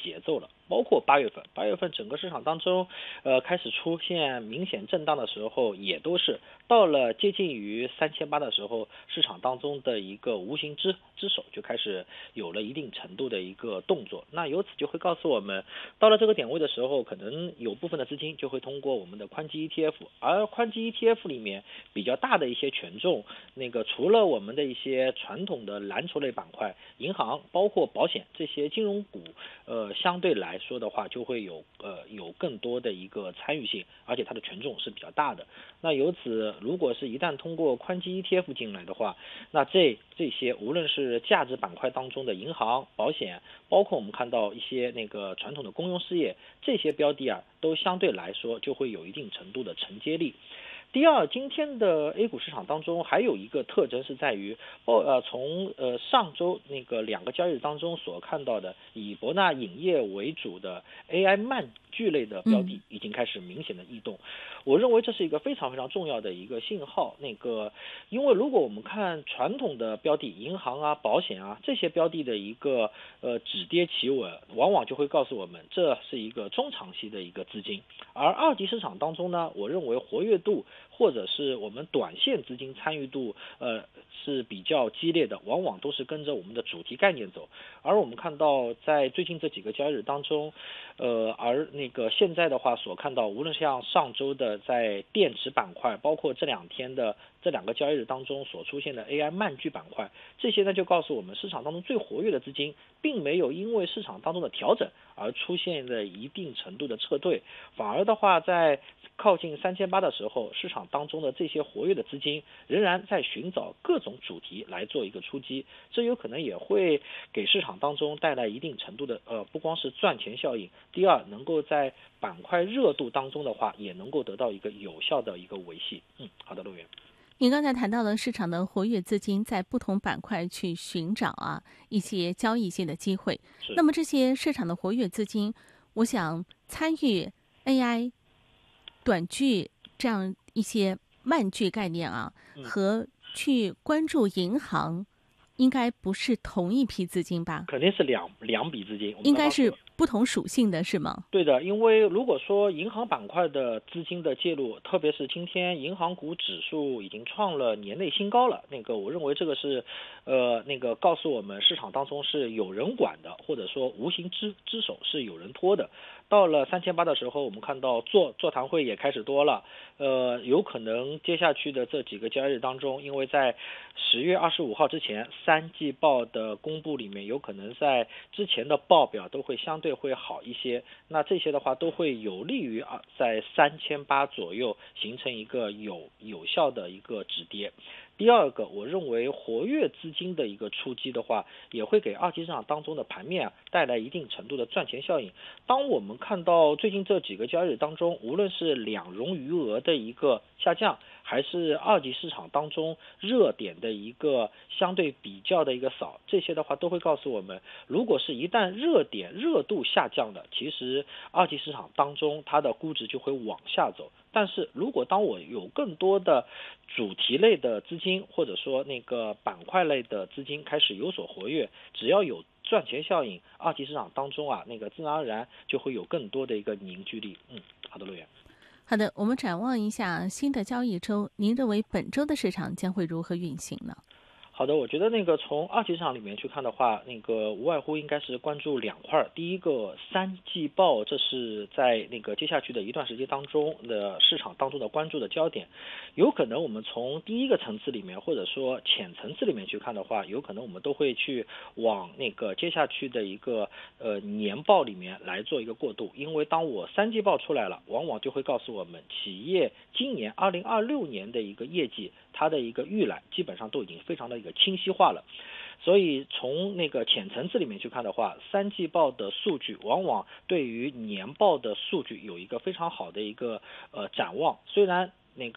节奏了。包括八月份整个市场当中，开始出现明显震荡的时候，也都是到了接近于3800的时候，市场当中的一个无形之手就开始有了一定程度的一个动作。那由此就会告诉我们，到了这个点位的时候，可能有部分的资金就会通过我们的宽基 ETF， 而宽基 ETF 里面比较大的一些权重，除了我们的一些传统的蓝筹类板块，银行包括保险这些金融股，相对来说的话就会有更多的一个参与性，而且它的权重是比较大的。那由此如果是一旦通过宽基 ETF 进来的话，那这些无论是价值板块当中的银行、保险，包括我们看到一些传统的公用事业，这些标的都相对来说就会有一定程度的承接力。第二，今天的 A 股市场当中还有一个特征是在于，从上周2个交易日当中所看到的以博纳影业为主的 AI 慢剧类的标的已经开始明显的异动，我认为这是一个非常非常重要的一个信号。因为如果我们看传统的标的，银行啊、保险啊这些标的的一个止跌企稳，往往就会告诉我们这是一个中长期的一个资金。而二级市场当中呢，我认为活跃度或者是我们短线资金参与度是比较激烈的，往往都是跟着我们的主题概念走。而我们看到在最近这几个交易日当中，现在的话所看到，无论是像上周的在电池板块，包括这2天的这2个交易日当中所出现的 AI 慢剧板块，这些呢就告诉我们市场当中最活跃的资金并没有因为市场当中的调整而出现了一定程度的撤退，反而的话在靠近3800的时候，市场当中的这些活跃的资金仍然在寻找各种主题来做一个出击，这有可能也会给市场当中带来一定程度的不光是赚钱效应，第二能够在板块热度当中的话也能够得到一个有效的一个维系。好的，陆源。 您刚才谈到了市场的活跃资金在不同板块去寻找一些交易性的机会，那么这些市场的活跃资金，我想参与 AI 短剧这样一些慢剧概念和去关注银行应该不是同一批资金吧？ 肯定是两笔资金， 应该是不同属性的是吗？ 对的，因为如果说银行板块的资金的介入，特别是今天银行股指数已经创了年内新高了，我认为这个是告诉我们市场当中是有人管的，或者说无形之手是有人拖的。到了3800的时候，我们看到座谈会也开始多了，有可能接下去的这几个交易日当中，因为在10月25号之前3季报的公布里面，有可能在之前的报表都会相对会好一些，那这些的话都会有利于在3800左右形成一个有效的一个止跌。第二个，我认为活跃资金的一个出击的话，也会给二级市场当中的盘面带来一定程度的赚钱效应。当我们看到最近这几个交易日当中，无论是两融余额的一个下降，还是二级市场当中热点的一个相对比较的一个少，这些的话都会告诉我们，如果是一旦热度下降了，其实二级市场当中它的估值就会往下走。但是如果当我有更多的主题类的资金，或者说板块类的资金开始有所活跃，只要有赚钱效应，二级市场当中自然而然就会有更多的一个凝聚力。好的，陆源。 好的，我们展望一下新的交易周，您认为本周的市场将会如何运行呢？ 好的，我觉得从二级市场里面去看的话，无外乎应该是关注2块。第一个3季报，这是在接下去的一段时间当中的市场当中的关注的焦点。有可能我们从第一个层次里面，或者说浅层次里面去看的话，有可能我们都会去往接下去的一个年报里面来做一个过渡。因为当我3季报出来了，往往就会告诉我们企业今年2026年的一个业绩，它的一个预览基本上都已经非常的一个清晰化了。所以从浅层次里面去看的话，3季报的数据往往对于年报的数据有一个非常好的一个展望。虽然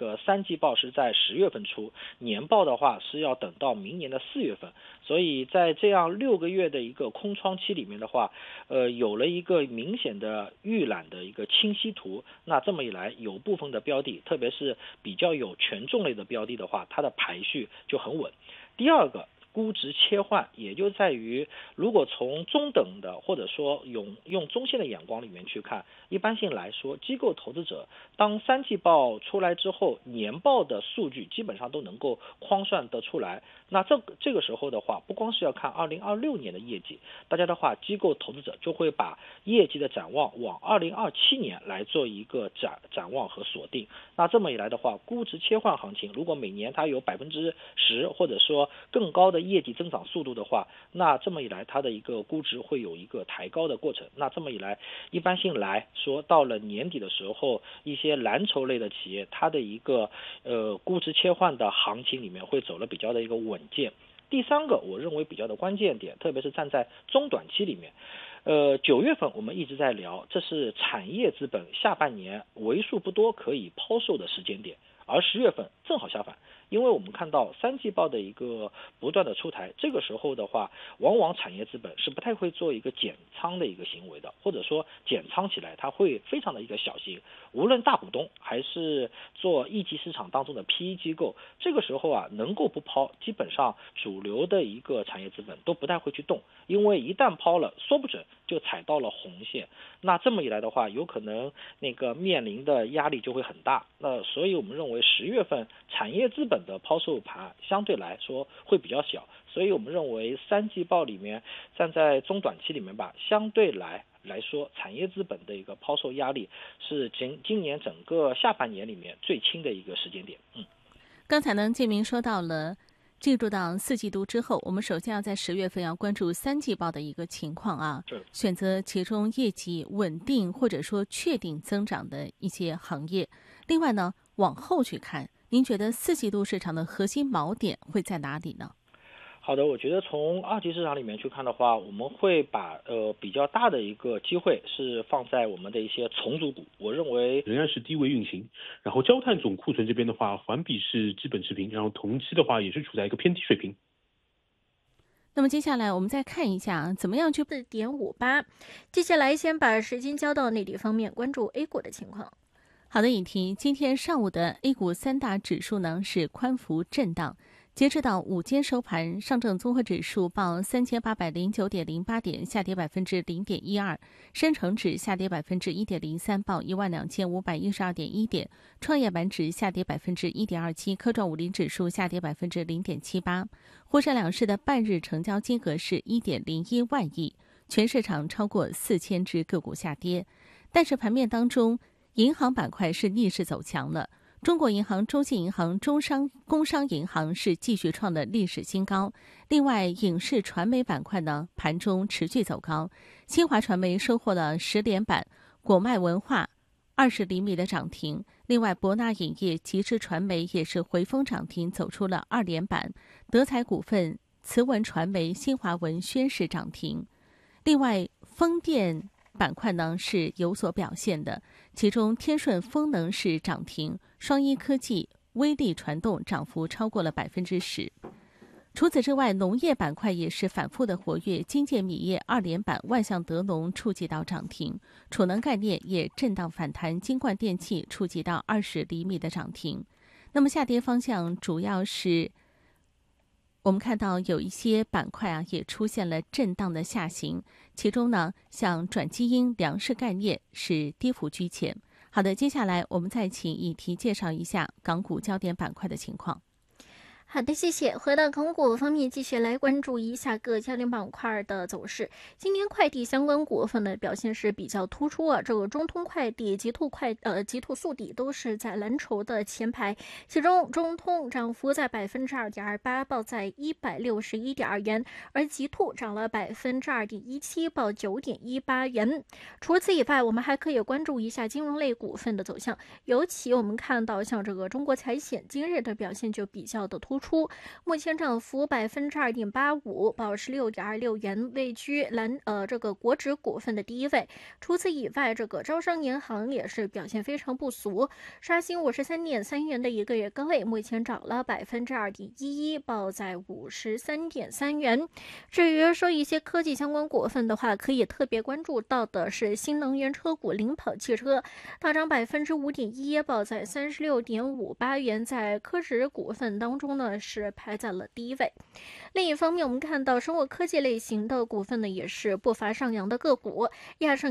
3季报是在10月份出，年报的话是要等到明年的4月份，所以在这样6个月的一个空窗期里面的话，有了一个明显的预览的一个清晰图。那这么一来，有部分的标的，特别是比较有权重类的标的的话，它的排序就很稳。第二个， 估值切换，也就在于如果从中等的或者说用中线的眼光里面去看，一般性来说，机构投资者当三季报出来之后，年报的数据基本上都能够框算得出来。那这个时候的话，不光是要看2026年的业绩，大家的话，机构投资者就会把业绩的展望往2027年来做一个展望和锁定。那这么一来的话，估值切换行情，如果每年它有10%或者说更高的业绩增长速度的话，那这么一来，它的一个估值会有一个抬高的过程。那这么一来，一般性来说，到了年底的时候，一些蓝筹类的企业，它的一个估值切换的行情里面会走了比较的一个稳健。第三个，我认为比较的关键点，特别是站在中短期里面，9月份我们一直在聊，这是产业资本下半年为数不多可以抛售的时间点，而10月份正好相反。因为我们看到三季报的一个不断的出台，这个时候的话，往往产业资本是不太会做一个减仓的一个行为的，或者说减仓起来它会非常的一个小心，无论大股东还是做一级市场当中的 PE 机构，这个时候啊能够不抛，基本上主流的一个产业资本都不太会去动，因为一旦抛了，说不准就踩到了红线，那这么一来的话，有可能那个面临的压力就会很大。那所以我们认为10月份产业资本的抛售盘相对来说会比较小，所以我们认为三季报里面站在中短期里面吧，相对来说，产业资本的一个抛售压力是今年整个下半年里面最轻的一个时间点。 刚才呢，建明说到了进入到4季度之后，我们首先要在10月份要关注三季报的一个情况啊，选择其中业绩稳定或者说确定增长的一些行业。另外呢，往后去看，您觉得4季度市场的核心锚点会在哪里呢？ 好的，我觉得从二级市场里面去看的话，我们会把比较大的一个机会是放在我们的一些重组股，我认为仍然是低位运行。然后焦炭总库存这边的话，环比是基本持平，然后同期的话也是处在一个偏低水平。 那么接下来我们再看一下怎么样去 4.58。接下来先把时间交到内地方面，关注 A 股的情况。 好的，尹婷，今天上午的 A 股3大指数呢是宽幅震荡。截止到午间收盘，上证综合指数报3809.08点，下跌0.12%；深成指下跌1.03%，报12512.1点；创业板指下跌1.27%，科创50指数下跌0.78%。沪深两市的半日成交金额是1.01万亿，全市场超过4000只个股下跌。但是盘面当中，银行板块是逆势走强了。中国银行、中信银行、工商银行是继续创了历史新高。另外，影视传媒板块呢，盘中持续走高。新华传媒收获了10连板，果麦文化20厘米的涨停。另外，博纳影业、吉时传媒也是回风涨停，走出了2连板。德彩股份、慈文传媒、新华文宣示涨停。另外，风电板块呢是有所表现的，其中天顺风能是涨停，双一科技、威力传动涨幅超过了10%。除此之外，农业板块也是反复的活跃，金界米业2连板，万象德农触及到涨停，储能概念也震荡反弹，金冠电器触及到20厘米的涨停。那么下跌方向主要是我们看到有一些板块啊也出现了震荡的下行，其中呢像转基因、粮食概念是跌幅居前。好的，接下来我们再请以提介绍一下港股焦点板块的情况。 好的，谢谢。回到港股方面，继续来关注一下各焦点板块的走势。今天快递相关股份的表现是比较突出啊，这个中通快递、极兔速递都是在蓝筹的前排，其中中通涨幅在2.28%，报在161.2元，而极兔涨了2.17%，报9.18元。除此以外，我们还可以关注一下金融类股份的走向，尤其我们看到像这个中国财险今日的表现就比较的突出，目前涨幅2.85%，报16.26元，位居这个国指股份的第一位。除此以外，这个招商银行也是表现非常不俗，刷新53.3元的一个月高位，目前涨了2.11%，报在53.3元。至于说一些科技相关股份的话，可以特别关注到的是新能源车股领跑汽车，大涨5.1%，报在36.58元，在科指股份当中呢呢是排在了第一位。另一方面，我们看到生物科技类型的股份呢也是不乏上扬的个股，亚盛